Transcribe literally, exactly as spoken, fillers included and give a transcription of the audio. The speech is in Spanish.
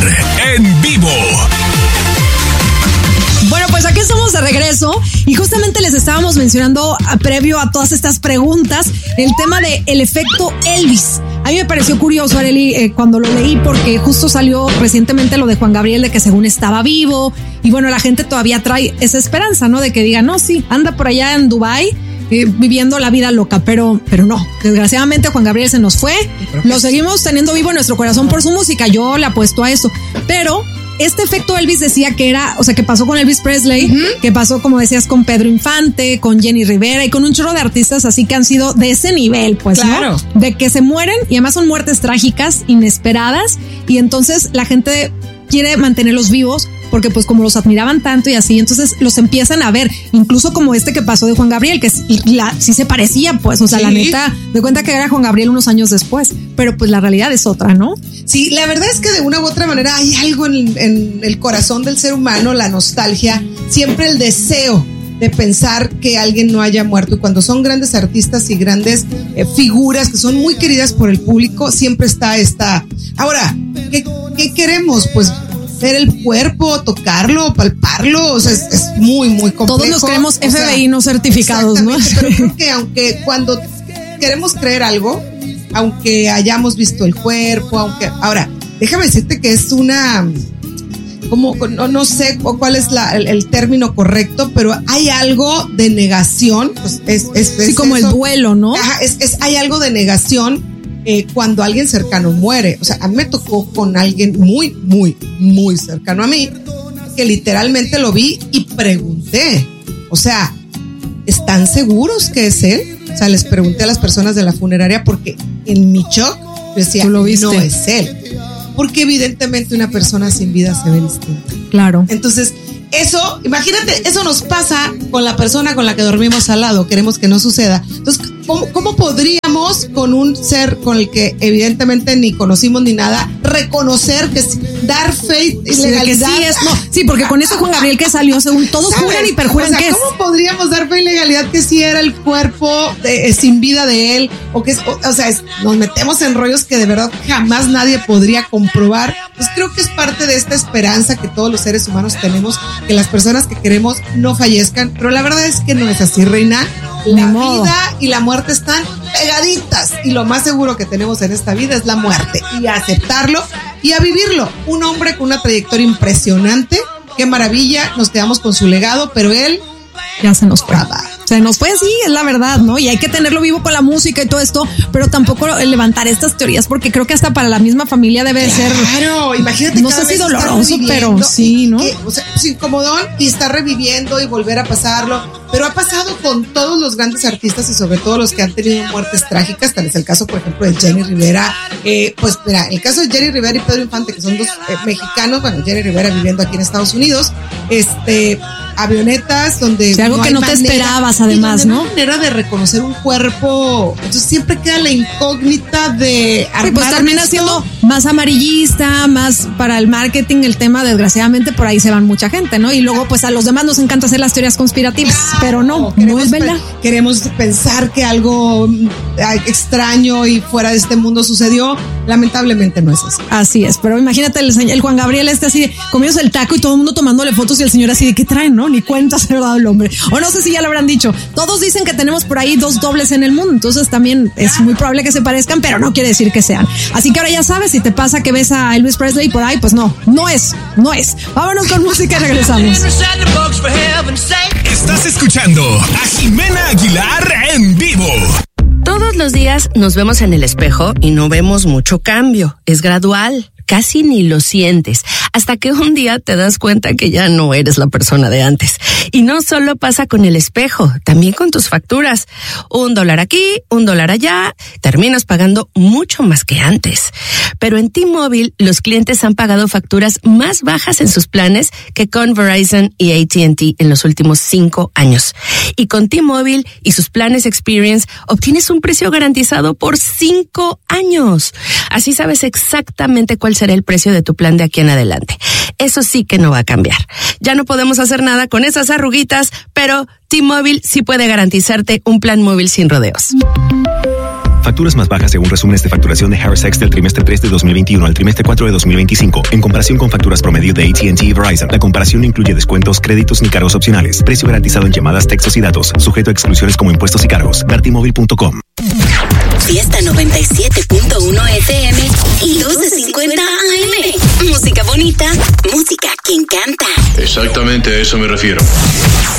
en vivo. Bueno, pues aquí estamos de regreso y justamente les estábamos mencionando a, previo a todas estas preguntas el tema de el efecto Elvis. A mí me pareció curioso, Arely, eh, cuando lo leí porque justo salió recientemente lo de Juan Gabriel de que según estaba vivo y bueno, la gente todavía trae esa esperanza, ¿no? De que diga, no, sí, anda por allá en Dubái eh, viviendo la vida loca, pero, pero no. Desgraciadamente Juan Gabriel se nos fue. Lo seguimos teniendo vivo en nuestro corazón por su música. Yo le apuesto a eso, pero este efecto Elvis decía que era, o sea, que pasó con Elvis Presley, uh-huh. que pasó, como decías, con Pedro Infante, con Jenny Rivera y con un chorro de artistas así que han sido de ese nivel, pues, claro. ¿no? De que se mueren y además son muertes trágicas, inesperadas, y entonces la gente quiere mantenerlos vivos porque pues como los admiraban tanto y así, entonces los empiezan a ver, incluso como este que pasó de Juan Gabriel, que la, sí se parecía, pues, o sea, sí. La neta, de cuenta que era Juan Gabriel unos años después, pero pues la realidad es otra, ¿no? Sí, la verdad es que de una u otra manera hay algo en, en el corazón del ser humano, la nostalgia, siempre el deseo de pensar que alguien no haya muerto, y cuando son grandes artistas y grandes eh, figuras que son muy queridas por el público, siempre está esta. Ahora, ¿qué, qué queremos? Pues ver el cuerpo, tocarlo, palparlo, o sea, es, es muy, muy complejo. Todos nos queremos F B I no certificados, ¿no? Pero creo que aunque cuando queremos creer algo, aunque hayamos visto el cuerpo, aunque... Ahora, déjame decirte que es una... Como, no, no sé cuál es la, el, el término correcto, pero hay algo de negación. Pues es, es, es sí, como eso. El duelo, ¿no? Ajá, es, es, hay algo de negación eh, cuando alguien cercano muere. O sea, a mí me tocó con alguien muy, muy, muy cercano a mí, que literalmente lo vi y pregunté. O sea, ¿están seguros que es él? O sea, les pregunté a las personas de la funeraria porque en mi shock yo decía, no es él. Porque evidentemente una persona sin vida se ve distinta. Claro. Entonces, eso, imagínate, eso nos pasa con la persona con la que dormimos al lado. Queremos que no suceda. Entonces, ¿cómo, cómo podríamos con un ser con el que evidentemente ni conocimos ni nada, reconocer que es, dar fe y sí, legalidad? Sí, es, no, sí, porque con ese Juan Gabriel que salió, según todos ¿sabes? Juran y perjuran, o sea, que es. ¿cómo podríamos dar fe y legalidad que sí era el cuerpo de, eh, sin vida de él? O que es, o, o sea, es, nos metemos en rollos que de verdad jamás nadie podría comprobar. Pues creo que es parte de esta esperanza que todos los seres humanos tenemos, que las personas que queremos no fallezcan, pero la verdad es que no es así, reina. La vida y la muerte están pegaditas y lo más seguro que tenemos en esta vida es la muerte y a aceptarlo y a vivirlo. Un hombre con una trayectoria impresionante, qué maravilla, nos quedamos con su legado, pero él ya se nos fue. Se nos fue, sí, es la verdad, ¿no? Y hay que tenerlo vivo con la música y todo esto, pero tampoco levantar estas teorías porque creo que hasta para la misma familia debe claro, ser. Claro, imagínate. No sé si doloroso, pero sí, ¿no? Que, o sea, pues incomodón y está reviviendo y volver a pasarlo, pero ha pasado con todos los grandes artistas y sobre todo los que han tenido muertes trágicas, tal es el caso, por ejemplo, de Jenny Rivera. Eh, pues mira, el caso de Jenny Rivera y Pedro Infante, que son dos eh, mexicanos, bueno, Jenny Rivera viviendo aquí en Estados Unidos, este... avionetas donde sí, algo no que hay no manera, te esperabas además, ¿no? No hay manera de reconocer un cuerpo, entonces siempre queda la incógnita de armar. Sí, pues termina esto. siendo más amarillista, más para el marketing el tema, desgraciadamente por ahí se van mucha gente, ¿no? Y luego pues a los demás nos encanta hacer las teorías conspirativas, claro, pero no, no es verdad. Pe- queremos pensar que algo extraño y fuera de este mundo sucedió, lamentablemente no es así. Así es, pero imagínate el, el Juan Gabriel este así, comiéndose el taco y todo el mundo tomándole fotos y el señor así de ¿qué traen, no? Ni cuenta se lo ha dado el hombre. O no sé si ya lo habrán dicho. Todos dicen que tenemos por ahí dos dobles en el mundo, entonces también es muy probable que se parezcan, pero no quiere decir que sean. Así que ahora ya sabes, si te pasa que ves a Elvis Presley por ahí, pues no, no es, no es. Vámonos con música y regresamos. Estás escuchando a Jimena Aguilar en vivo. Todos los días nos vemos en el espejo y no vemos mucho cambio. Es gradual. Casi ni lo sientes, hasta que un día te das cuenta que ya no eres la persona de antes. Y no solo pasa con el espejo, también con tus facturas. Un dólar aquí, un dólar allá, terminas pagando mucho más que antes. Pero en T-Mobile, los clientes han pagado facturas más bajas en sus planes que con Verizon y A T and T en los últimos cinco años. Y con T-Mobile y sus planes Experience, obtienes un precio garantizado por cinco años. Así sabes exactamente cuál será el precio de tu plan de aquí en adelante. Eso sí que no va a cambiar. Ya no podemos hacer nada con esas arruguitas, pero T-Mobile sí puede garantizarte un plan móvil sin rodeos. Facturas más bajas según resúmenes de facturación de Harris X del trimestre tres de dos mil veintiuno al trimestre cuatro de dos mil veinticinco. En comparación con facturas promedio de A T and T y Verizon, la comparación no incluye descuentos, créditos ni cargos opcionales. Precio garantizado en llamadas, textos y datos. Sujeto a exclusiones como impuestos y cargos. Vertimóvil punto com. Fiesta noventa y siete punto uno F M y doce cincuenta A M. Música bonita, música que encanta. Exactamente a eso me refiero.